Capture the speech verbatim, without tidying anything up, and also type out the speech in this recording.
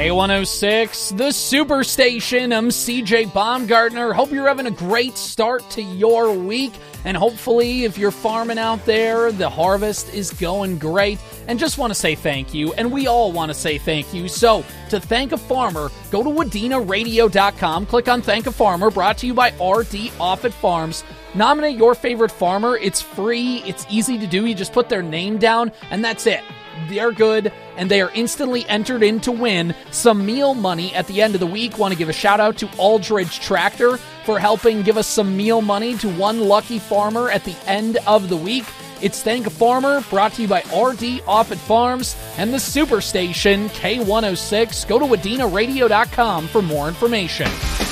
K one oh six, the Superstation. I'm C J Baumgartner. Hope you're having a great start to your week. And hopefully, if you're farming out there, the harvest is going great. And just want to say thank you. And we all want to say thank you. So, to thank a farmer, go to wadena radio dot com. Click on Thank a Farmer, brought to you by R D Offutt Farms. Nominate your favorite farmer. It's free. It's easy to do. You just put their name down, and that's it. They're good, and they are instantly entered in to win some meal money at the end of the week. Want to give a shout out to Aldridge Tractor for helping give us some meal money to one lucky farmer at the end of the week. It's Thank a Farmer, brought to you by R D Offutt Farms and the Superstation K one oh six. Go to wadena radio dot com for more information.